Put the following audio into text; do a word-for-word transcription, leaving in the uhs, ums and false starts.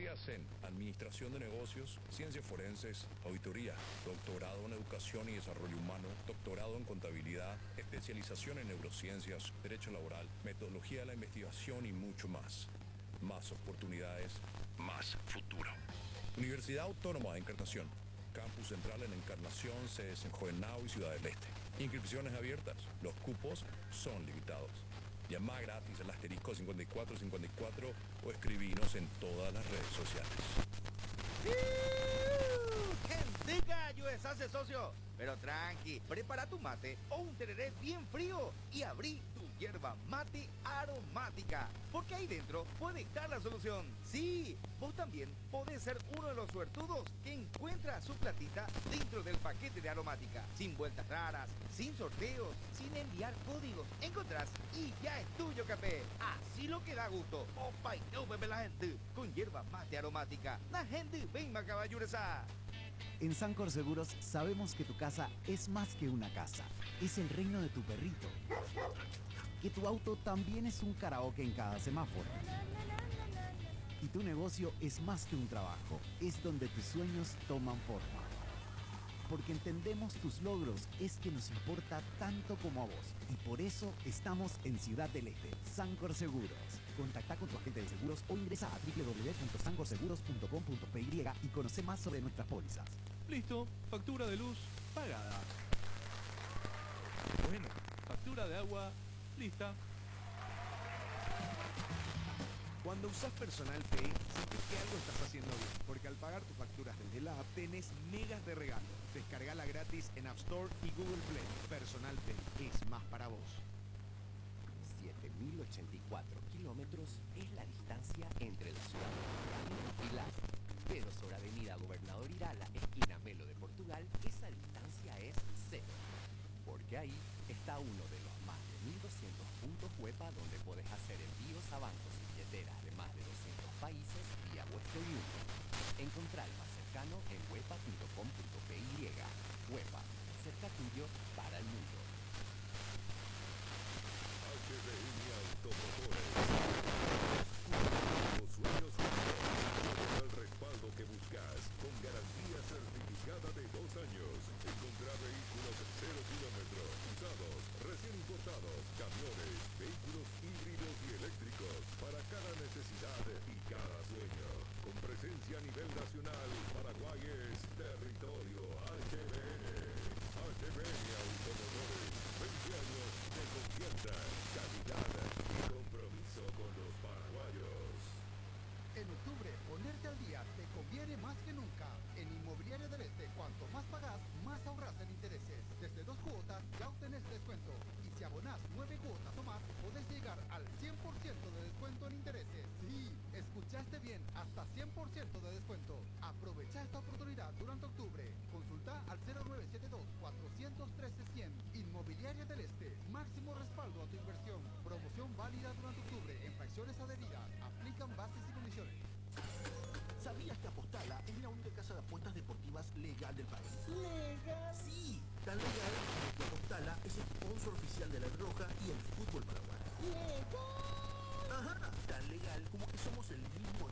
Maestrías en Administración de Negocios, Ciencias Forenses, Auditoría, Doctorado en Educación y Desarrollo Humano, Doctorado en Contabilidad, Especialización en Neurociencias, Derecho Laboral, Metodología de la Investigación y mucho más. Más oportunidades, más futuro. Universidad Autónoma de Encarnación. Campus Central en Encarnación, sedes en Jovenao y Ciudad del Este. Inscripciones abiertas. Los cupos son limitados. Llama gratis al asterisco cincuenta y cuatro cincuenta y cuatro o escribinos en todas las redes sociales. ¡Gentica, U S A C, socio! Pero tranqui, prepara tu mate o un tereré bien frío y abrí tu hierba mate aromática, porque ahí dentro puede estar la solución. Sí, vos también podés ser uno de los suertudos que encuentra su platita dentro del paquete de aromática, sin vueltas raras, sin sorteos, sin enviar códigos. Encontrás y ya es tuyo, café. Así lo que da gusto. Opa, y no bebe la gente con hierba mate aromática. La gente ven caballuresá. En Sancor Seguros sabemos que tu casa es más que una casa, es el reino de tu perrito. Que tu auto también es un karaoke en cada semáforo. Y tu negocio es más que un trabajo, es donde tus sueños toman forma. Porque entendemos tus logros, es que nos importa tanto como a vos. Y por eso estamos en Ciudad del Este, Sancor Seguros. Contacta con tu agente de seguros o ingresa a doble u doble u doble u punto sancor seguros punto com punto p y y conoce más sobre nuestras pólizas. Listo, factura de luz pagada. Bueno, factura de agua lista. Cuando usás Personal Pay, sentís que algo estás haciendo bien, porque al pagar tus facturas desde la app tenés megas de regalo. Descargala gratis en App Store y Google Play. Personal Pay es más para vos. siete mil ochenta y cuatro kilómetros es la distancia entre la ciudad de Portugal y la... Pero sobre Avenida Gobernador Irala, esquina Melo de Portugal, esa distancia es cero. Porque ahí está uno de los más de mil doscientos puntos Huepa donde podés hacer envíos a bancos y billeteras de más de doscientos países vía Western Union. Encontrá el más cercano en huepa punto com punto p y. Huepa, cerca tuyo para el mundo. H B I Automotores. Los sueños con el respaldo que buscas, con garantía certificada de dos años. Encontrar vehículos cero kilómetros, usados, recién importados, camiones, vehículos híbridos y eléctricos, para cada necesidad y cada sueño. Con presencia a nivel nacional, Paraguay es territorio H B N. H B N Automotores, veinte años de confianza, calidad y compromiso con los paraguayos. En octubre, ponerte al día te conviene más que nunca. En Inmobiliaria del Este, cuanto más pagás, más ahorras en intereses. Desde dos cuotas ya obtenés descuento. Y si abonás nueve cuotas o más, podés llegar al cien por ciento de descuento en intereses. Sí, escuchaste bien, hasta cien por ciento de descuento. Aprovecha esta oportunidad durante octubre. Consulta al cero nueve siete dos, cuatro uno tres, cien. Inmobiliaria del Este, máximo respaldo a tu inversión. Promoción válida durante octubre en fracciones adheridas. Aplican bases y condiciones. ¿Sabías que Apostala es la única casa de apuestas deportivas legal del país? ¿Legal? Sí, tan legal como que Apostala es sponsor oficial de la Roja y el fútbol paraguayo. ¡Legal! Ajá, tan legal como que somos el mismo